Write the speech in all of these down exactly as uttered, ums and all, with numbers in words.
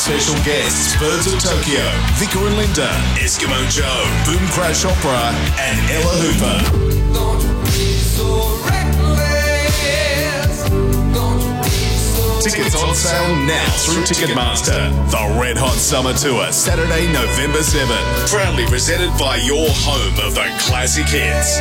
special guests Birds of Tokyo, Vicar and Linda, Eskimo Joe, Boom Crash Opera, and Ella Hooper. Don't be so reckless. Don't be so Tickets on sale now through Ticketmaster. The Red Hot Summer Tour, Saturday, November seventh. Proudly presented by your home of the classic hits.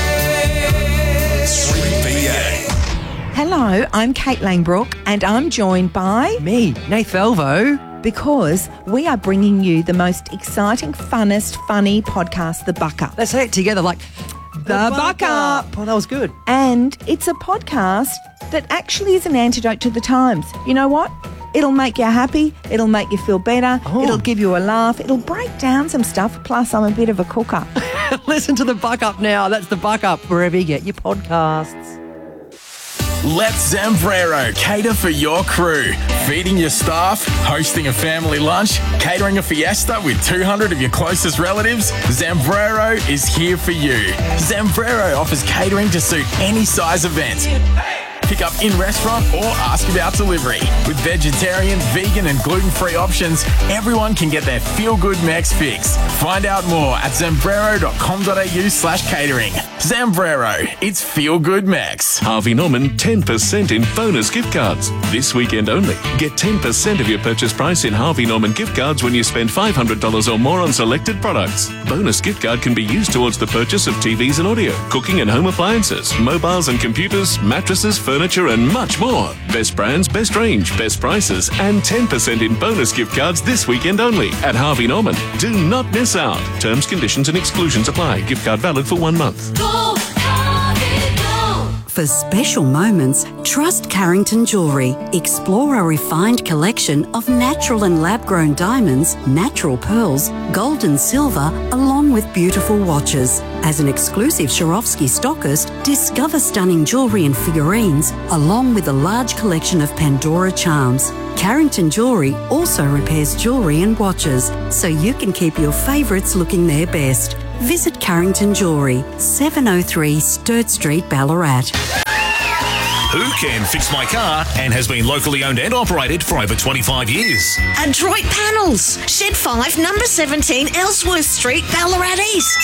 three B A. Hello, I'm Kate Langbrook and I'm joined by... Me, Nath Velvo. Because we are bringing you the most exciting, funnest, funny podcast, The Buck Up. Let's say it together like... The Buck Up. Oh, that was good. And it's a podcast that actually is an antidote to the times. You know what? It'll make you happy. It'll make you feel better. Oh. It'll give you a laugh. It'll break down some stuff. Plus, I'm a bit of a cooker. Listen to The Buck Up now. That's The Buck Up, wherever you get your podcasts. Let Zambrero cater for your crew. Feeding your staff, hosting a family lunch, catering a fiesta with two hundred of your closest relatives, Zambrero is here for you. Zambrero offers catering to suit any size event. Pick up in-restaurant or ask about delivery. With vegetarian, vegan and gluten-free options, everyone can get their feel-good Mex fix. Find out more at zambrero.com.au slash catering. Zambrero, it's feel-good Mex. Harvey Norman, ten percent in bonus gift cards. This weekend only. Get ten percent of your purchase price in Harvey Norman gift cards when you spend five hundred dollars or more on selected products. Bonus gift card can be used towards the purchase of T Vs and audio, cooking and home appliances, mobiles and computers, mattresses, furniture and much more. Best brands, best range, best prices and ten percent in bonus gift cards this weekend only at Harvey Norman. Do not miss out. Terms, conditions and exclusions apply. Gift card valid for one month. Go, Harvey, go. For special moments, trust Carrington Jewellery. Explore a refined collection of natural and lab-grown diamonds, natural pearls, gold and silver, along with beautiful watches. As an exclusive Swarovski stockist, discover stunning jewellery and figurines, along with a large collection of Pandora charms. Carrington Jewellery also repairs jewellery and watches, so you can keep your favourites looking their best. Visit Carrington Jewellery, seven oh three Sturt Street, Ballarat. Who can fix my car and has been locally owned and operated for over twenty-five years? Adroit Panels, Shed five, number seventeen, Ellsworth Street, Ballarat East.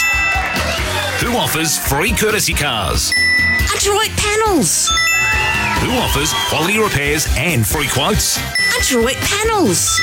Who offers free courtesy cars? Adroit Panels. Who offers quality repairs and free quotes? Adroit Panels.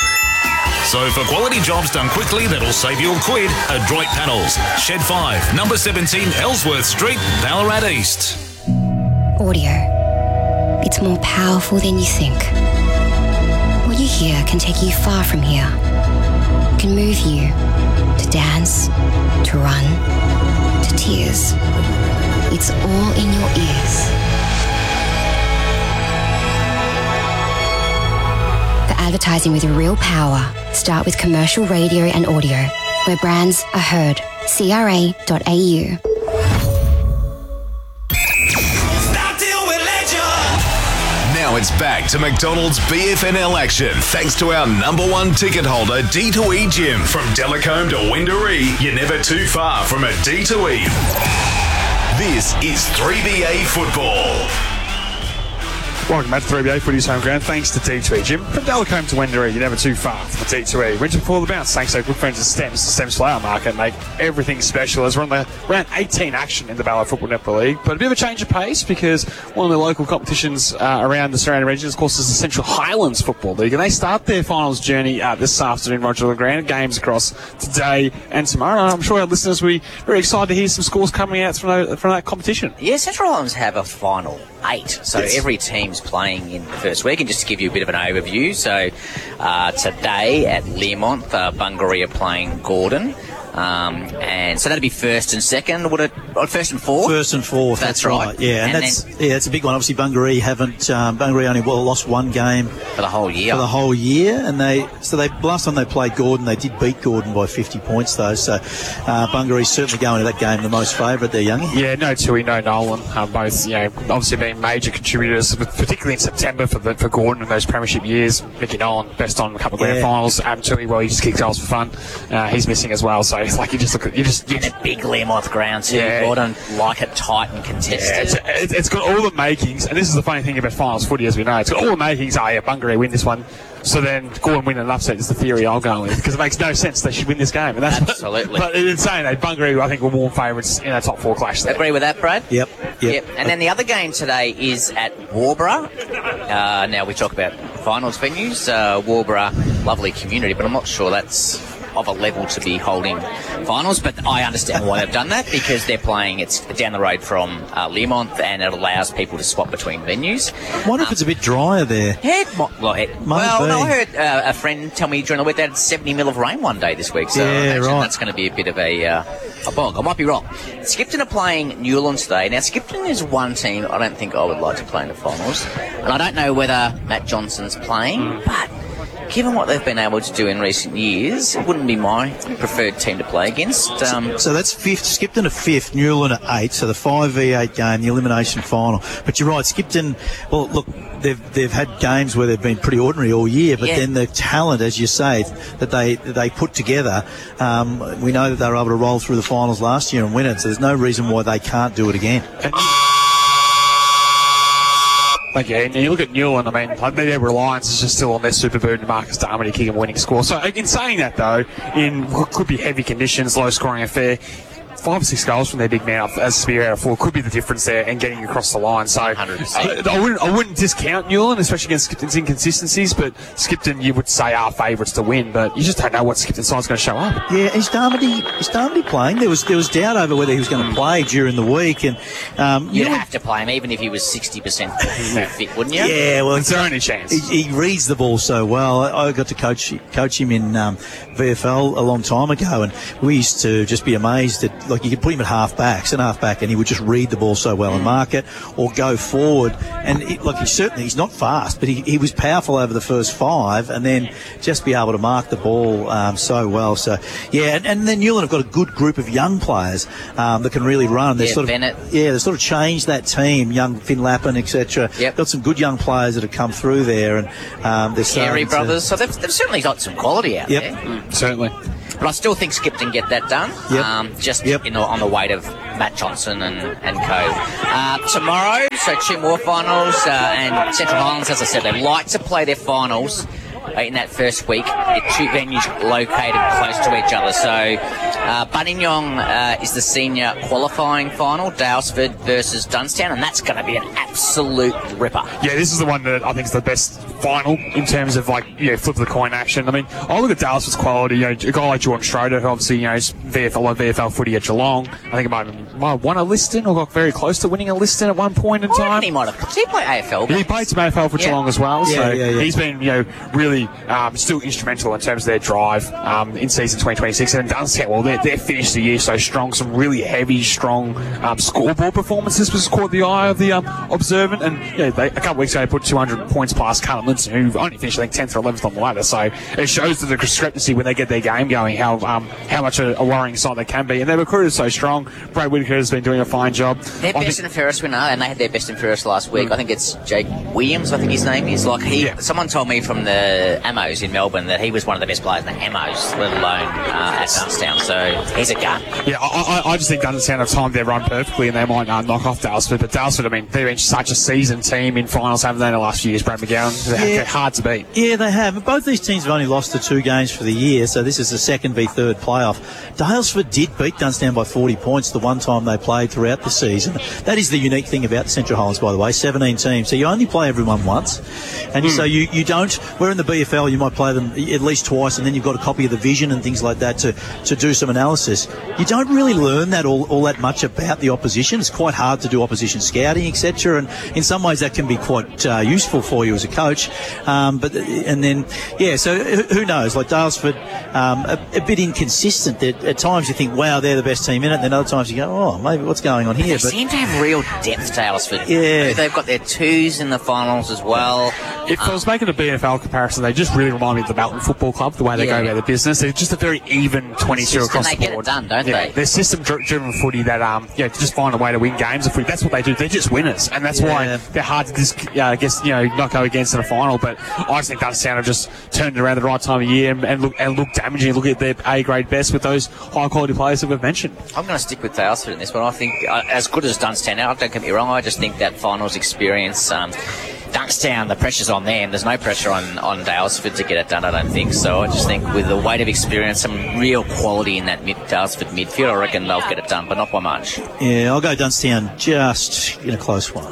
So for quality jobs done quickly that'll save you a quid, Adroit Panels, Shed five, number seventeen, Ellsworth Street, Ballarat East. Audio. It's more powerful than you think. What you hear can take you far from here. It can move you to dance, to run, to tears. It's all in your ears. For advertising with real power, start with commercial radio and audio, where brands are heard. C R A dot A U. Now it's back to McDonald's B F N L action thanks to our number one ticket holder, D two E Gym. From Delacombe to Windaree, you're never too far from a D two E. This is three B A football. Welcome back to three B A Footy's home ground. Thanks to D two E Gym. From Delacombe to Windaree, you're never too far from the D two E. Winter before the bounce, thanks to our good friends at Stems. The Stems Flower Market make everything special as we're on the round eighteen action in the Ballarat Football Netball League. But a bit of a change of pace because one of the local competitions uh, around the surrounding regions, of course, is the Central Highlands Football League. And they start their finals journey uh, this afternoon, Roger LeGrand. Games across today and tomorrow. And I'm sure our listeners will be very excited to hear some scores coming out from, the, from that competition. Yeah, Central Highlands have a final eight. So Yes. every team's playing in the first week. And just to give you a bit of an overview, so uh, today at Learmonth, uh, Bungaree are playing Gordon. Um, and so that'd be first and second. Would it? Oh, first and fourth. First and fourth. That's, That's, right. right. Yeah, and, And that's then- yeah, it's a big one. Obviously, Bungaree haven't. Um, Bungaree only well, lost one game for the whole year. For the whole year, and they so they last time they played Gordon, they did beat Gordon by fifty points though. So uh, Bungaree's certainly going to that game the most favourite there, youngie. Yeah, no Tui, no Nolan. Uh, both, you know, obviously being major contributors, particularly in September for the, for Gordon in those premiership years. Mickey Nolan, best on a couple of grand Yeah. finals. Adam Tui, well, he just kicked goals for fun. Uh, he's missing as well. So it's like you just look at you just. You and a big Learmonth ground too. Yeah. Gordon like it tight and contested. Yeah, it's, it- it's got all the makings, and this is the funny thing about finals footy, as we know. It's got all the makings. Oh yeah, Bungaree win this one. So then Gordon win an upset is the theory I'll go with, because it makes no sense they should win this game. And that's Absolutely. But in saying that, Bungaree I think were warm favourites in a top four clash there. Agree with that, Brad? Yep. Yep. And then the other game today is at Warborough. Uh, now we talk about finals venues. Uh, Warborough, lovely community, but I'm not sure that's of a level to be holding finals. But I understand why they've done that, because they're playing, it's down the road from uh, Learmonth, and it allows people to swap between venues. I wonder if it's a bit drier there. Yeah, it might- well, it- well, no, I heard uh, a friend tell me during the week they had seventy mil of rain one day this week, so Yeah, I imagine right. that's going to be a bit of a, uh, a bog. I might be wrong. Skipton are playing Newlands today. Now, Skipton is one team I don't think I would like to play in the finals, and I don't know whether Matt Johnson's playing, but given what they've been able to do in recent years, it wouldn't be my preferred team to play against. Um, So that's fifth. Skipton are fifth, Newland are eighth. So the five v eight game, the elimination final. But you're right, Skipton. Well, look, they've they've had games where they've been pretty ordinary all year. But Yeah. then the talent, as you say, that they that they put together. Um, we know that they were able to roll through the finals last year and win it. So there's no reason why they can't do it again. Like, yeah, and you look at Newland, I mean, like, their reliance is just still on their super boot and Marcus Darmody kicking a winning score. So, in saying that, though, in what could be heavy conditions, low-scoring affair, five or six goals from their big man up as Spear out of four could be the difference there and getting across the line. So I, I wouldn't I wouldn't discount Newland, especially against Skipton's inconsistencies, but Skipton you would say are favourites to win, but you just don't know what Skipton side's going to show up. Yeah, is Darmody is Darmody playing? There was there was doubt over whether he was going to play during the week, and um, you'd Newland- have to play him, even if he was sixty percent fit, wouldn't you? Yeah, well, it's their only chance. He, he reads the ball so well. I, I got to coach coach him in um, V F L a long time ago, and we used to just be amazed at, like, you could put him at half back, centre half back, and he would just read the ball so well and mark it or go forward. And it, like, he certainly he's not fast, but he, he was powerful over the first five, and then just be able to mark the ball um, so well. So yeah, and, and then Newland have got a good group of young players um, that can really run. They Yeah, sort of Bennett. yeah, they sort of changed that team. Young Finn Lappin, et cetera. Yep. Got some good young players that have come through there, and um, they're Carey starting to- brothers, so they've, they've certainly got some quality out Yep. there. Certainly. But I still think Skipton get that done, Yep. um, just in the, on the weight of Matt Johnson and, and co. Uh, tomorrow, so two more finals, uh, and Central Highlands, as I said, they like to play their finals uh, in that first week. They're two venues located close to each other. So uh, Buninyong uh, is the senior qualifying final, Dalesford versus Dunstown, and that's going to be an absolute ripper. Yeah, this is the one that I think is the best final in terms of, like, you know, flip of the coin action. I mean, I look at Dallas's quality. You know, a guy like Jordan Schroeder, who obviously, you know, is V F L on V F L footy at Geelong. I think it might have might have won a Liston or got very close to winning a Liston at one point in I time. reckon he might have. Did he play A F L? Yeah, he played some A F L for Yeah. Geelong as well, Yeah, so yeah, yeah. he's been, you know, really um, still instrumental in terms of their drive um, in season twenty twenty-six. And Dunstown, well, they're, they're finished the year so strong, some really heavy, strong um, scoreboard performances was caught the eye of the um, observant. And you know, they, a couple of weeks ago, they put two hundred points past Carlton Linton, who only finished, I think, tenth or eleventh on the ladder. So it shows the discrepancy when they get their game going, how um, how much a, a worrying side they can be. And their recruiters so strong. Brad Whitaker has been doing a fine job. Their I best think- and fairest winner, and they had their best and fairest last week. I think it's Jake Williams, I think his name is. Like he, someone told me from the Amos in Melbourne that he was one of the best players in the Amos, let alone uh, at Dunstown. So he's a gun. Yeah, I, I, I just think Dunstown have timed their run perfectly, and they might uh, knock off Dalesford. But Dalesford, I mean, they've been such a seasoned team in finals, haven't they, in the last few years, Brad McGowan? They're Yeah. hard to beat. Yeah, they have. Both these teams have only lost the two games for the year, so this is the second v third playoff. Dalesford did beat Dunstown by forty points the one time they played throughout the season. That is the unique thing about the Central Highlands, by the way, seventeen teams. So you only play everyone once. And Mm. so you, you don't, where in the B F L you might play them at least twice, and then you've got a copy of the vision and things like that to, to do some analysis. You don't really learn that all, all that much about the opposition. It's quite hard to do opposition scouting, et cetera. And in some ways that can be quite uh, useful for you as a coach. Um, but and then, yeah, so who who knows? Like Dalesford, um, a, a bit inconsistent. That at times you think, wow, they're the best team in it. And then other times you go, oh, maybe what's going on here? They seem to have real depth, Dalesford. Yeah. They've got their twos in the finals as well. If I was making a B N F L comparison, they just really remind me of the Melton Football Club, the way they Yeah. go about their business. They're just a very even twenty-two System, across they the get it board. done, don't yeah. they? They're system-driven footy that, um, yeah, just find a way to win games of footy. That's what they do. They're just winners, and that's Yeah. why they're hard to just, uh, I guess, you know, not go against in a final. But I just think Dunstone have just turned it around at the right time of year and, and look and look damaging. Look at their A-grade best with those high-quality players that we've mentioned. I'm going to stick with Daylesford in this one. I think, uh, as good as Dunstone are, don't get me wrong, I just think that finals experience, um, Dunkstown, the pressure's on them. There's no pressure on, on Daylesford to get it done, I don't think. So I just think with the weight of experience, some real quality in that mid, Daylesford midfield, I reckon they'll get it done, but not by much. Yeah, I'll go Dunstone just in a close one.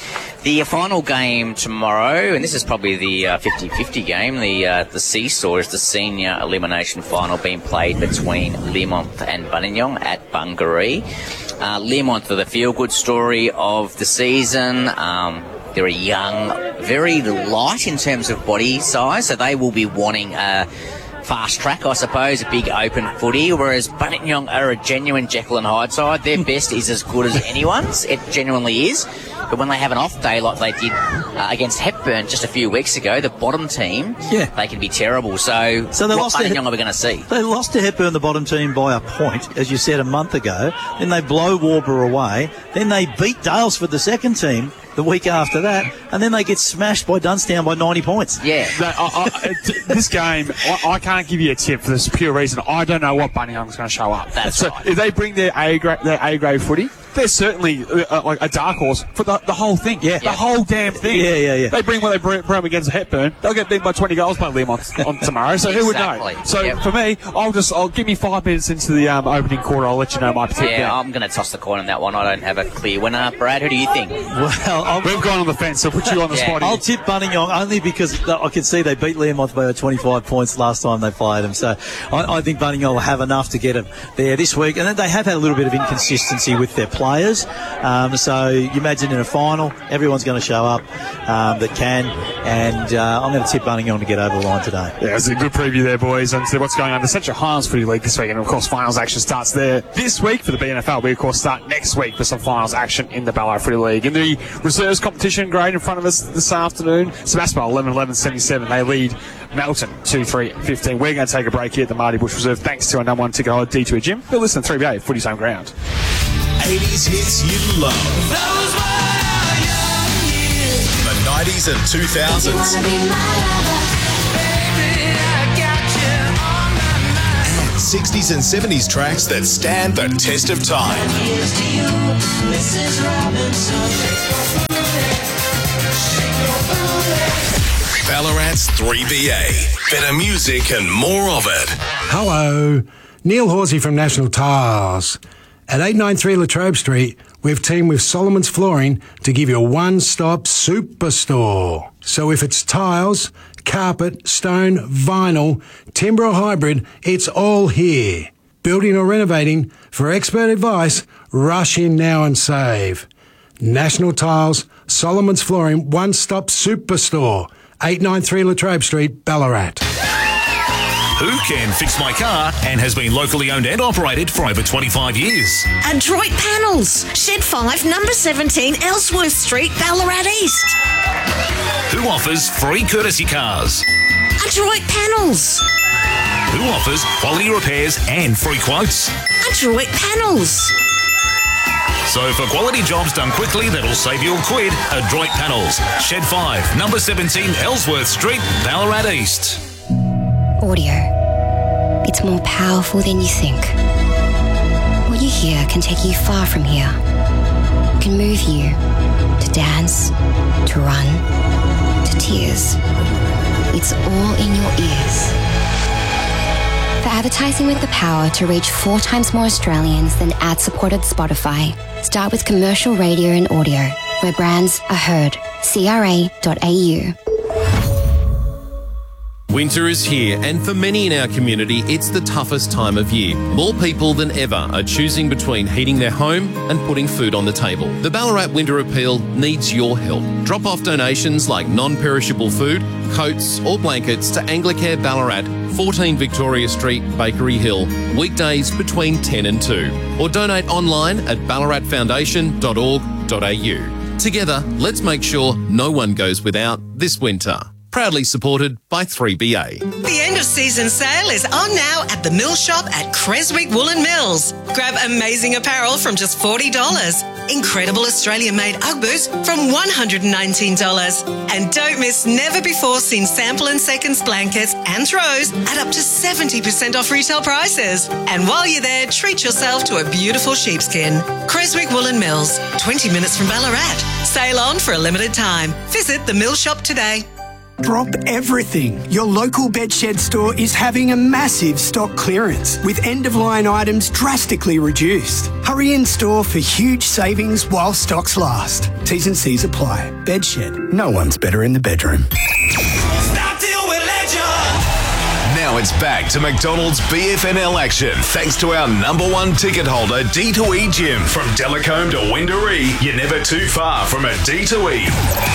The final game tomorrow, and this is probably the uh, fifty-fifty game, the uh, the seesaw is the senior elimination final being played between Learmonth and Buninyong at Bungaree. Uh, Learmonth are the feel-good story of the season. Um, they're a young, very light in terms of body size, so they will be wanting a fast track, I suppose, a big open footy, whereas Buninyong are a genuine Jekyll and Hyde side. Their best is as good as anyone's. It genuinely is. But when they have an off day like they did uh, against Hepburn just a few weeks ago, the bottom team, yeah. they can be terrible. So, So they what lost to Buninyong Hep- are we going to see? They lost to Hepburn, the bottom team, by a point, as you said a month ago. Then they blow Warburg away. Then they beat Daylesford, the second team, the week after that. And then they get smashed by Dunstone by ninety points. Yeah. No, I, I, t- this game, I, I can't give you a tip for this pure reason. I don't know what Buninyong's going to show up. That's so right. if they bring their A grade, their A grade footy, they're certainly uh, like a dark horse for the, the whole thing. Yeah. The whole damn thing. Yeah, yeah, yeah. They bring what they bring, bring against Hepburn. They'll get beat by twenty goals by Learmonth on tomorrow. So who would Exactly. know? So Yep. for me, I'll just I'll give me five minutes into the um, opening quarter. I'll let you know my particular. Yeah, I'm going to toss the coin on that one. I don't have a clear winner. Brad, who do you think? Well, I'll, We've gone on the fence. So I'll put you on the Yeah. spot. I'll here. tip Buninyong only because I can see they beat Learmonth by twenty-five points last time they played them. So I, I think Buninyong will have enough to get them there this week. And then they have had a little bit of inconsistency with their players. Um, so you imagine in a final, everyone's going to show up um, that can. And uh, I'm going to tip Buninyong to get over the line today. Yeah, it's a good preview there, boys, and what's going on. The Central Highlands Footy League this week, and of course, finals action starts there this week for the B N F L. We, of course, start next week for some finals action in the Ballarat Footy League. In the reserves competition grade in front of us this afternoon, Sebastopol eleven eleven seventy-seven. They lead Melton two three fifteen. We're going to take a break here at the Marty Bush Reserve. Thanks to our number one ticket holder, D two E Jim. You're listening to three B A, Footy's Home Ground. eighties hits you love. Those were our young years. The nineties and two thousands. Baby, I got you on my mind. sixties and seventies tracks that stand the test of time. Here's to you, Missus Robinson. Shake your booty. Ballarat's three B A. Better music and more of it. Hello, Neil Horsey from National Tiles. At eight ninety-three Latrobe Street, we've teamed with Solomon's Flooring to give you a one-stop superstore. So if it's tiles, carpet, stone, vinyl, timber or hybrid, it's all here. Building or renovating, for expert advice, rush in now and save. National Tiles, Solomon's Flooring, one-stop superstore. eight ninety-three Latrobe Street, Ballarat. Who can fix my car and has been locally owned and operated for over twenty-five years? Adroit Panels, Shed five, number seventeen, Ellsworth Street, Ballarat East. Who offers free courtesy cars? Adroit Panels, Who offers quality repairs and free quotes? Adroit Panels. So for quality jobs done quickly that'll save you a quid, Adroit Panels, Shed five, number seventeen, Ellsworth Street, Ballarat East. Audio. It's more powerful than you think. What you hear can take you far from here. It can move you to dance, to run, to tears. It's all in your ears. For advertising with the power to reach four times more Australians than ad-supported Spotify, start with commercial radio and audio, where brands are heard. C R A dot A U. Winter is here, and for many in our community, it's the toughest time of year. More people than ever are choosing between heating their home and putting food on the table. The Ballarat Winter Appeal needs your help. Drop off donations like non-perishable food, coats or blankets to Anglicare Ballarat, fourteen Victoria Street, Bakery Hill, weekdays between ten and two. Or donate online at ballarat foundation dot org dot A U. Together, let's make sure no one goes without this winter. Proudly supported by three B A. The end of season sale is on now at the Mill Shop at Creswick Woolen Mills. Grab amazing apparel from just forty dollars. Incredible Australian-made Ugg boots from one hundred nineteen dollars. And don't miss never-before-seen sample and seconds blankets and throws at up to seventy percent off retail prices. And while you're there, treat yourself to a beautiful sheepskin. Creswick Woolen Mills, twenty minutes from Ballarat. Sale on for a limited time. Visit the Mill Shop today. Drop everything. Your local Bedshed store is having a massive stock clearance with end-of-line items drastically reduced. Hurry in store for huge savings while stocks last. T's and C's apply. Bedshed. No one's better in the bedroom. Now it's back to McDonald's B F N L action thanks to our number one ticket holder D two E Gym. From Delacombe to Windaree, you're never too far from a D two E.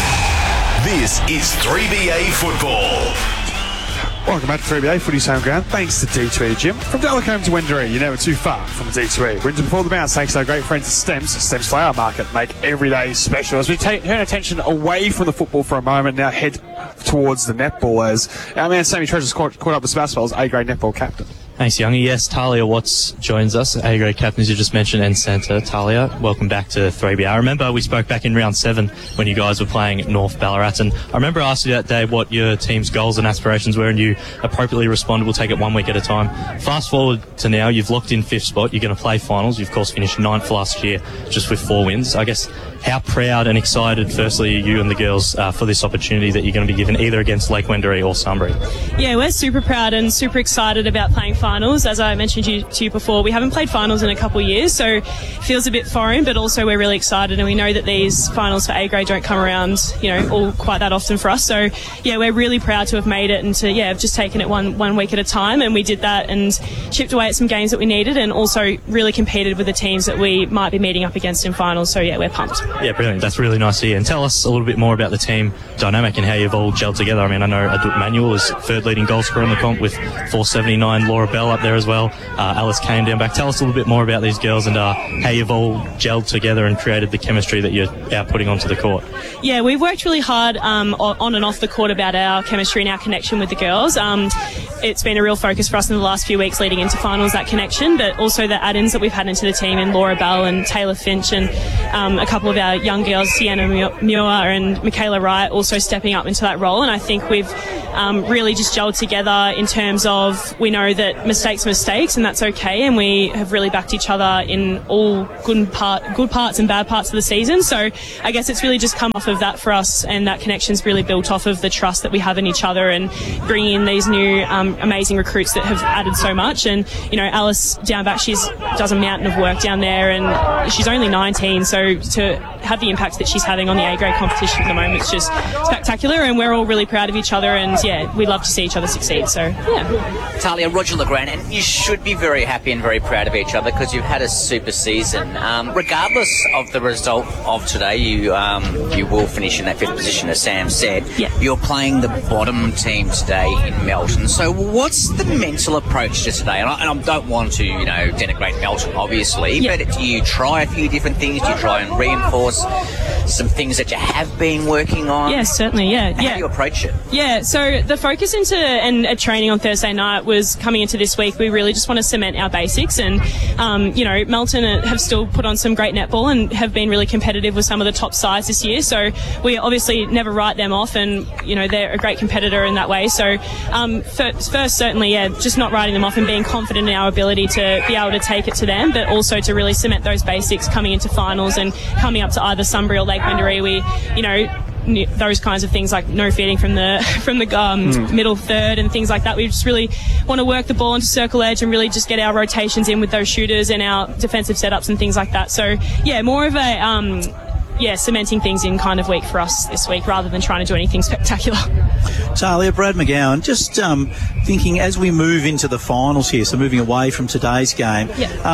This is three B A Football. Welcome back to three B A Footy's Home Ground. Thanks to D two E Gym. From Delacombe to Windaree, you're never too far from D two E. Winter before the bounce, thanks to our great friends at Stems. Stems Flower Market make every day special. As we take, turn attention away from the football for a moment, now head towards the netball as our man Sammy Treasure's caught, caught up with Sebastopol's A-grade netball captain. Thanks, Youngie. Yes, Talia Watts joins us, A-grade captain, as you just mentioned, and centre. Talia, welcome back to three B A. I remember we spoke back in round seven when you guys were playing at North Ballarat, and I remember asking you that day what your team's goals and aspirations were, and you appropriately responded, we'll take it one week at a time. Fast forward to now, you've locked in fifth spot, you're going to play finals. You, of course, finished ninth last year, just with four wins. I guess, how proud and excited, firstly, you and the girls, uh, for this opportunity that you're going to be given either against Lake Wendouree or Sunbury? Yeah, we're super proud and super excited about playing finals. As I mentioned to you, to you before, we haven't played finals in a couple of years, so it feels a bit foreign, but also we're really excited, and we know that these finals for A-grade don't come around, you know, all quite that often for us. So, yeah, we're really proud to have made it and to, yeah, have just taken it one, one week at a time, and we did that and chipped away at some games that we needed and also really competed with the teams that we might be meeting up against in finals. So, yeah, we're pumped. Yeah, brilliant. That's really nice to hear. And tell us a little bit more about the team dynamic and how you've all gelled together. I mean, I know Adut Manuel is third leading goal scorer in the comp with four seventy-nine. Laura Bell up there as well. Uh, Alice Kane down back. Tell us a little bit more about these girls and uh, how you've all gelled together and created the chemistry that you're out putting onto the court. Yeah, we've worked really hard um, on and off the court about our chemistry and our connection with the girls. Um, it's been a real focus for us in the last few weeks leading into finals, that connection, but also the add-ins that we've had into the team in Laura Bell and Taylor Finch and um, a couple of our young girls, Sienna Muir and Michaela Wright, also stepping up into that role. And I think we've um, really just gelled together in terms of, we know that mistakes are mistakes and that's okay, and we have really backed each other in all good part, good parts and bad parts of the season. So I guess it's really just come off of that for us, and that connection's really built off of the trust that we have in each other and bringing in these new um, amazing recruits that have added so much. And, you know, Alice down back, she's does a mountain of work down there, and she's only nineteen, so to have the impact that she's having on the A-grade competition at the moment, it's just spectacular, and we're all really proud of each other, and yeah, we love to see each other succeed. So yeah. Talia, Roger Legrand, and you should be very happy and very proud of each other because you've had a super season. Um, regardless of the result of today, you um, you will finish in that fifth position, as Sam said. Yeah. You're playing the bottom team today in Melton. So what's the mental approach to today? And I, and I don't want to, you know, denigrate Melton, obviously, yeah. but do you try a few different things? Do you try and reinforce some things that you have been working on? Yeah, certainly, yeah. How yeah. do you approach it? Yeah, so the focus into and uh, training on Thursday night was coming into this week. We really just want to cement our basics, and um, you know, Melton have still put on some great netball and have been really competitive with some of the top sides this year. So we obviously never write them off, and you know, they're a great competitor in that way. So um, first, first, certainly, yeah, just not writing them off and being confident in our ability to be able to take it to them, but also to really cement those basics coming into finals and coming up to either Sunbury or Lake Wendouree. We, you know, those kinds of things like no feeding from the from the um, mm. middle third and things like that. We just really want to work the ball into circle edge and really just get our rotations in with those shooters and our defensive setups and things like that. So yeah, more of a um, yeah cementing things in kind of week for us this week rather than trying to do anything spectacular. Talia, Brad McGowan, just um, thinking as we move into the finals here, so moving away from today's game. Yeah. Um,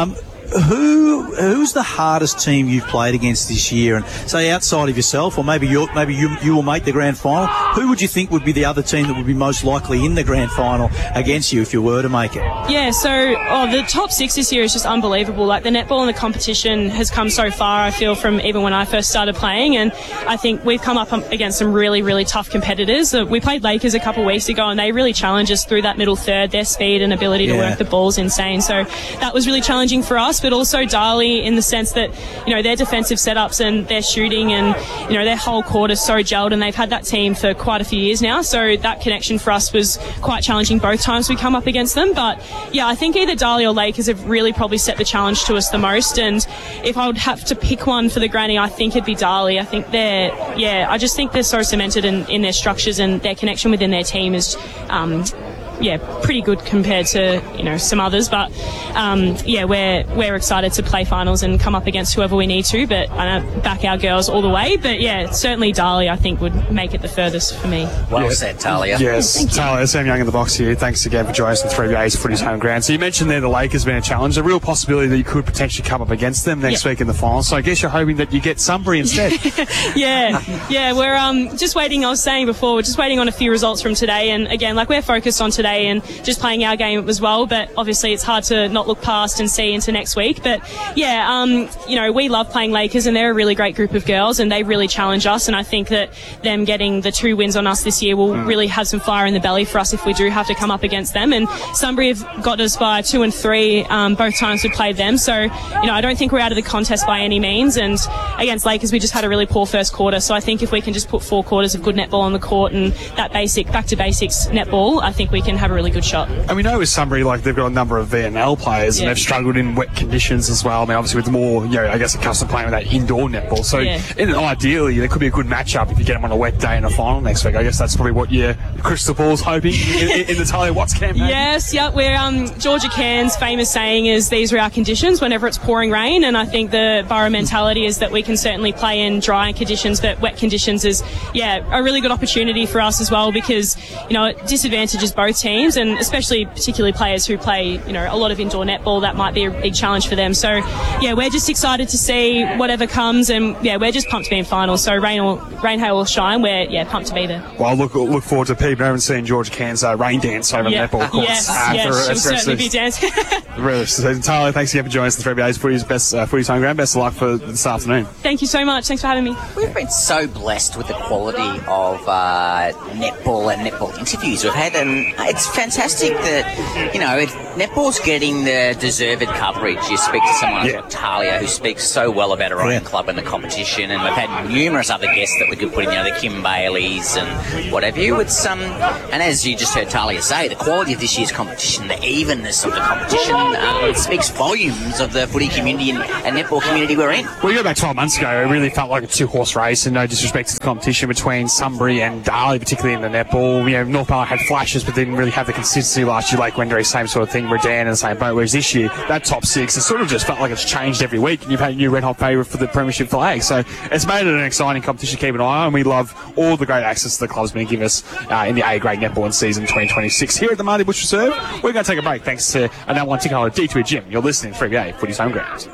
who who's the hardest team you've played against this year? And say outside of yourself, or maybe you maybe you you will make the grand final. Who would you think would be the other team that would be most likely in the grand final against you if you were to make it? Yeah, so oh, the top six this year is just unbelievable. Like the netball and the competition has come so far, I feel, from even when I first started playing, and I think we've come up against some really, really tough competitors. Uh, we played Lakers a couple of weeks ago, and they really challenged us through that middle third. Their speed and ability to Yeah. work the ball is insane. So that was really challenging for us, but also Darley in the sense that, you know, their defensive setups and their shooting and, you know, their whole court is so gelled, and they've had that team for quite a few years now. So that connection for us was quite challenging both times we come up against them. But yeah, I think either Darley or Lakers have really probably set the challenge to us the most. And if I would have to pick one for the granny, I think it'd be Darley. I think they're, yeah, I just think they're so cemented in, in their structures, and their connection within their team is, um, yeah, pretty good compared to, you know, some others. But um, yeah, we're we're excited to play finals and come up against whoever we need to. But I don't back our girls all the way. But yeah, certainly Darley, I think, would make it the furthest for me. Well Yeah. said, Talia. Yes, Talia, Sam Young in the box here. Thanks again for joining us in three B A's Footy's home ground. So you mentioned there the Lakers being a challenge, a real possibility that you could potentially come up against them next Yeah. week in the final. So I guess you're hoping that you get Sunbury instead. yeah, yeah, we're um, just waiting. I was saying before, we're just waiting on a few results from today, and again, like we're focused on today and just playing our game as well. But obviously, it's hard to not look past and see into next week. But yeah, um, you know, we love playing Lakers, and they're a really great group of girls, and they really challenge us. And I think that them getting the two wins on us this year will really have some fire in the belly for us if we do have to come up against them. And Sunbury have got us by two and three um, both times we played them. So you know, I don't think we're out of the contest by any means. And against Lakers, we just had a really poor first quarter. So I think if we can just put four quarters of good netball on the court and that basic, back to basics netball, I think we can have a really good shot. And we know with Sunbury, like, they've got a number of V N L players, Yeah. and they've struggled in wet conditions as well. I mean, obviously with more, you know, I guess accustomed playing with that indoor netball. So Yeah. in, ideally, there could be a good matchup if you get them on a wet day in a final next week. I guess that's probably what your crystal ball's hoping in, in, in the Talia Watts campaign. Yes, yeah, we're um, Georgia Cairns' famous saying is these are our conditions whenever it's pouring rain, and I think the Borough mentality is that we can certainly play in dry conditions, but wet conditions is, yeah, a really good opportunity for us as well, because, you know, it disadvantages both teams, and especially particularly players who play, you know, a lot of indoor netball. That might be a big challenge for them. So, yeah, we're just excited to see whatever comes, and yeah, we're just pumped to be in finals. So rain or rain, hail or shine, we're yeah pumped to be there. Well, look look forward to peeping over and seeing Georgia Cairns uh, rain dance over Yeah. the netball courts. Yes, uh, yes, for the she'll rest of certainly the- be dancing. the rest of the season. Talia, thanks again for joining us in three B A's Footy's best uh, Footy's home ground. Best of luck for this afternoon. Thank you so much. Thanks for having me. We've been so blessed with the quality of uh, netball and netball interviews we've had, and it's fantastic that, you know, it, netball's getting the deserved coverage. You speak to someone Yeah. like Talia, who speaks so well about her own club and the competition, and we've had numerous other guests that we could put in, you know, the Kim Baileys and what have you. It's um, and as you just heard Talia say, the quality of this year's competition, the evenness of the competition, um, it speaks volumes of the footy community and, and netball community we're in. Well, you go back twelve months ago, it really felt like a two-horse race, and no disrespect to the competition between Sunbury and Darley, particularly in the netball. You know, North Borough had flashes, but didn't really have the consistency last year. Lake Wendouree, same sort of thing. Redan in the same boat. Whereas this year, that top six, it sort of just felt like it's changed every week, and you've had a new red-hot favourite for the premiership flag. So it's made it an exciting competition to keep an eye on. We love all the great access the club's been giving us uh, in the A-grade netball in season twenty twenty-six. Here at the Marty Bush Reserve, we're going to take a break thanks to a number one ticket holder, D two E Gym. You're listening to three B A Footy's home ground.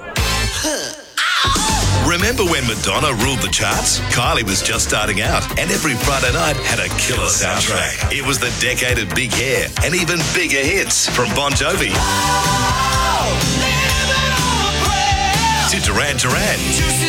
Remember when Madonna ruled the charts? Kylie was just starting out, and every Friday night had a killer soundtrack. It was the decade of big hair and even bigger hits, from Bon Jovi to Duran Duran.